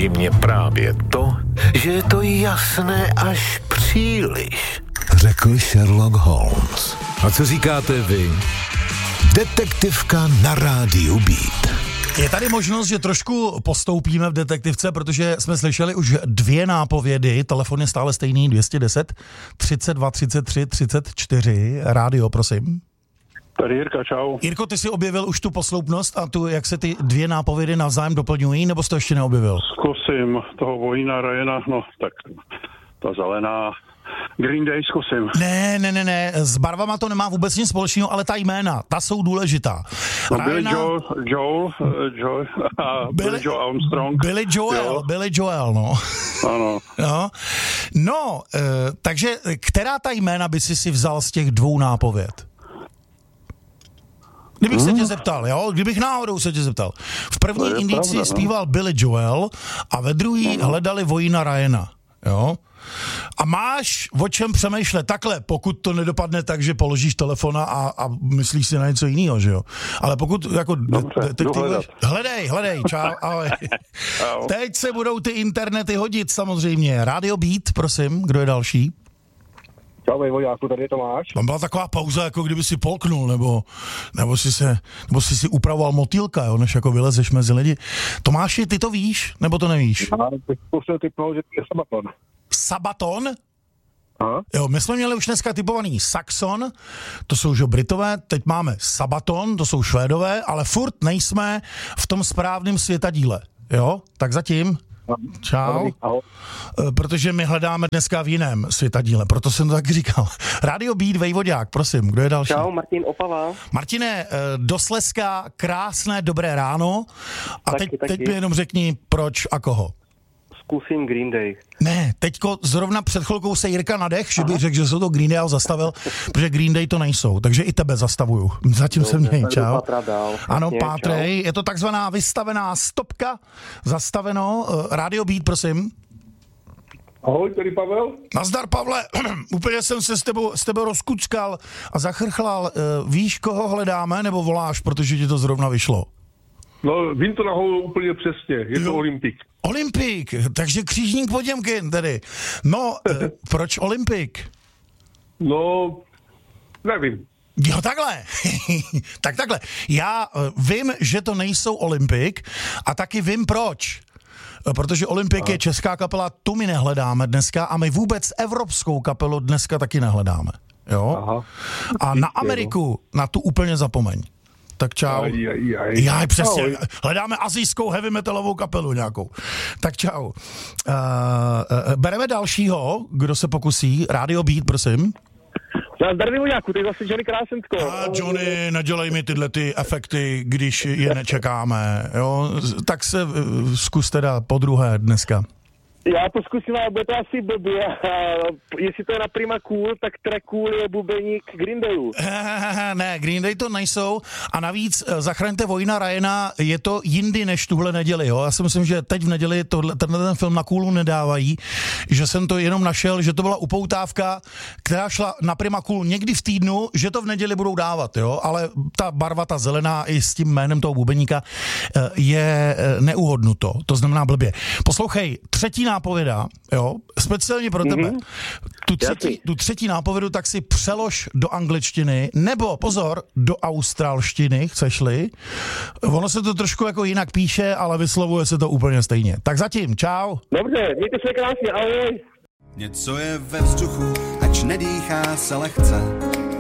Zaráží mě právě to, že je to jasné až příliš, řekl Sherlock Holmes. A co říkáte vy? Detektivka na rádiu Beat. Je tady možnost, že trošku postoupíme v detektivce, protože jsme slyšeli už 2 nápovědy, telefon je stále stejný, 210 32 33 34, rádio, prosím. Tady Jirka, čau. Jirko, ty jsi objevil už tu posloupnost a tu, jak se ty 2 nápovědy navzájem doplňují, nebo jsi to ještě neobjevil? Zkusím toho Vojína Ryana, no tak ta zelená Green Day zkusím. Ne, s barvama to nemá vůbec nic společného, ale ta jména, ta jsou důležitá. No, Billy Joel a Billy Joe Armstrong. Billy Joel, no. Ano. No, takže která ta jména by si vzal z těch 2 nápověd? Kdybych se tě zeptal, jo? Kdybych náhodou se tě zeptal. V první indici zpíval Billy Joel a ve druhý hledali Vojína Ryana, jo? A máš o čem přemýšlet takhle, pokud to nedopadne tak, že položíš telefon a myslíš si na něco jiného, že jo? Ale pokud jako... Hledej, čau, ahoj. Teď se budou ty internety hodit samozřejmě. Radio Beat, prosím, kdo je další? Čau, Vejvoďáku, tady je Tomáš. Tam byla taková pauza, jako kdyby si polknul, nebo jsi si upravoval motýlka, jo, než jako vylezeš mezi lidi. Tomáši, ty to víš, nebo to nevíš? Já bych zkusil typnout, že to je Sabaton. Sabaton? Aha. Jo, my jsme měli už dneska typovaný Saxon, to jsou už Britové, teď máme Sabaton, to jsou Švédové, ale furt nejsme v tom správném světadíle, jo? Tak zatím... Čau. Protože my hledáme dneska v jiném světadíle, proto jsem to tak říkal. Radio Beat, Vejvoďák, prosím, kdo je další? Čau, Martin Opava. Martine, do Slezska krásné, dobré ráno. A taky. teď mi jenom řekni, proč a koho. Zkusím Green Day. Ne, teďko zrovna před chvilkou se Jirka nadech, že by řekl, že jsou to Green Day a zastavil, protože Green Day to nejsou, takže i tebe zastavuju. Zatím jsem něj, čau. Ano, pátrej, je to takzvaná vystavená stopka, zastaveno. Radio Beat, prosím. Ahoj, tady Pavel. Nazdar, Pavle, úplně jsem se s tebou rozkuckal a zachrchlal. Víš, koho hledáme, nebo voláš, protože ti to zrovna vyšlo? No, vím to nahoru úplně přesně, je to Olympik. Olympik, takže křížník Poděmkin tedy. No, proč Olympik? No, nevím. Jo, takhle. Tak takhle. Já vím, že to nejsou Olympik a taky vím proč. Protože Olympik je česká kapela, tu my nehledáme dneska a my vůbec evropskou kapelu dneska taky nehledáme. Jo? Aha. A na Ameriku, na tu úplně zapomeň. Tak čau. Já přesně. Hledáme asijskou heavy metalovou kapelu nějakou. Tak čau. Bereme dalšího, kdo se pokusí. Radio Beat, prosím. Nazdar, Vejvoďáku, tady zase Johnny Krásenskou. Johnny, nedělej mi tyhle ty efekty, když je nečekáme. Jo? Tak se zkus teda podruhé dneska. Já to zkusím, ale bude to asi blbě. Jestli to je na Prima Cool, tak Track Cool je bubeník Green Dayu. Ne, Green Day to nejsou a navíc Zachraňte Vojína Ryana je to jindy než tuhle neděli. Jo? Já si myslím, že teď v neděli ten film na Coolu nedávají, že jsem to jenom našel, že to byla upoutávka, která šla na Prima Cool někdy v týdnu, že to v neděli budou dávat, jo? Ale ta barva, ta zelená i s tím jménem toho bubeníka je neuhodnuto, to znamená blbě. Poslouchej, třetí nápověda, jo, speciálně pro tebe. Tu třetí nápovědu tak si přelož do angličtiny, nebo pozor, do australštiny, chceš-li. Ono se to trošku jako jinak píše, ale vyslovuje se to úplně stejně. Tak zatím, čau. Dobře, mějte se krásně, ahoj. Něco je ve vzduchu, ač nedýchá se lehce.